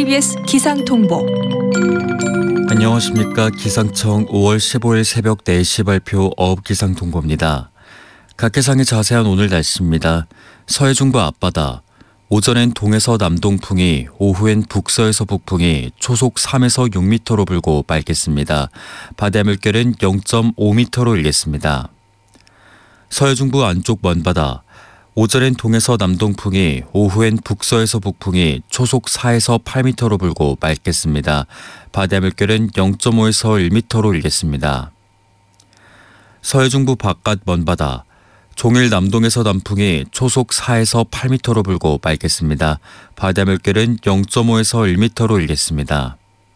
KBS 기상통보. 안녕하십니까. 기상청 5월 15일 새벽 4시 발표 어업기상통보입니다. 각 해상의 자세한 오늘 날씨입니다. 서해중부 앞바다, 오전엔 동에서 남동풍이, 오후엔 북서에서 북풍이 초속 3에서 6m로 불고 맑겠습니다. 바다 물결은 0.5m로 일겠습니다. 서해중부 안쪽 먼바다, 오전엔 동에서 남동풍이, 오후엔 북서에서 북풍이 초속 4에서 8m로 불고 맑겠습니다. 바다 물결은 0.5에서 1m로 일겠습니다. 서해중부 바깥 먼바다, 종일 남동에서 남풍이 초속 4에서 8m로 불고 맑겠습니다. 바다 물결은 0.5에서 1m로 일겠습니다.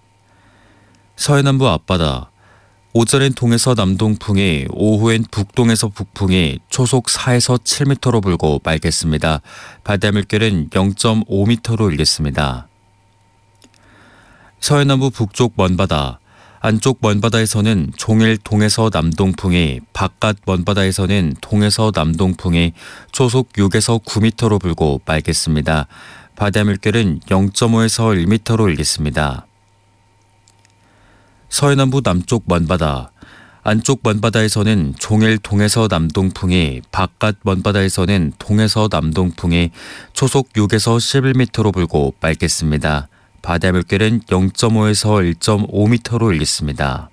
서해남부 앞바다, 오전엔 동에서 남동풍이, 오후엔 북동에서 북풍이 초속 4에서 7m로 불고 맑겠습니다. 바다 물결은 0.5m로 일겠습니다. 서해남부 북쪽 먼바다, 안쪽 먼바다에서는 종일 동에서 남동풍이, 바깥 먼바다에서는 동에서 남동풍이 초속 6에서 9m로 불고 맑겠습니다. 바다 물결은 0.5에서 1m로 일겠습니다. 서해남부 남쪽 먼바다, 안쪽 먼바다에서는 종일 동에서 남동풍이, 바깥 먼바다에서는 동에서 남동풍이 초속 6에서 11m로 불고 맑겠습니다. 바다 물결은 0.5에서 1.5m로 일겠습니다.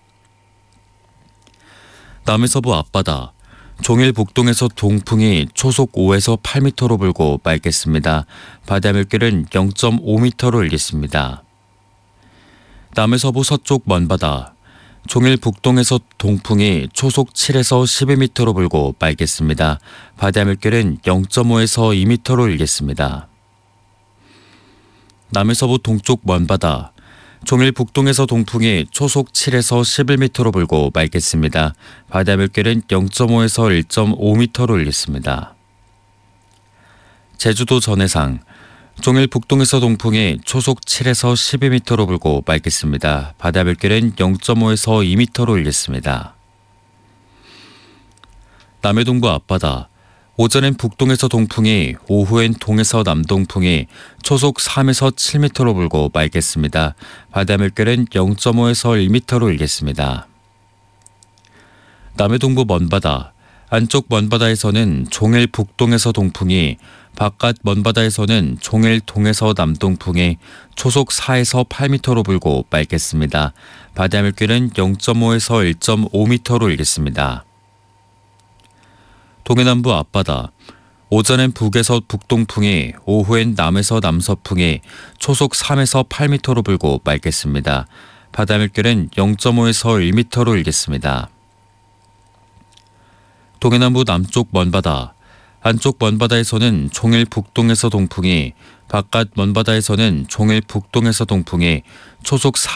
남해서부 앞바다, 종일 북동에서 동풍이 초속 5에서 8m로 불고 맑겠습니다. 바다 물결은 0.5m로 일겠습니다. 남해서부 서쪽 먼바다, 종일 북동에서 동풍이 초속 7에서 12m로 불고 맑겠습니다. 바다 물결은 0.5에서 2m로 일겠습니다. 남해서부 동쪽 먼바다, 종일 북동에서 동풍이 초속 7에서 11m로 불고 맑겠습니다. 바다 물결은 0.5에서 1.5m로 일겠습니다. 제주도 전해상, 종일 북동에서 동풍이 초속 7에서 12m로 불고 맑겠습니다. 바다 물결은 0.5에서 2m로 일겠습니다. 남해동부 앞바다, 오전엔 북동에서 동풍이, 오후엔 동에서 남동풍이 초속 3에서 7m로 불고 맑겠습니다. 바다 물결은 0.5에서 1m로 일겠습니다. 남해동부 먼바다, 안쪽 먼바다에서는 종일 북동에서 동풍이, 바깥 먼바다에서는 종일 동에서 남동풍이 초속 4에서 8m로 불고 맑겠습니다. 바다 물결은 0.5에서 1.5m로 일겠습니다. 동해남부 앞바다, 오전엔 북에서 북동풍이, 오후엔 남에서 남서풍이 초속 3에서 8m로 불고 맑겠습니다. 바다 물결은 0.5에서 1m로 일겠습니다. 동해남부 남쪽 먼바다, 안쪽 먼바다에서는 종일 북동에서 동풍이, 바깥 먼바다에서는 종일 북동에서 동풍이 초속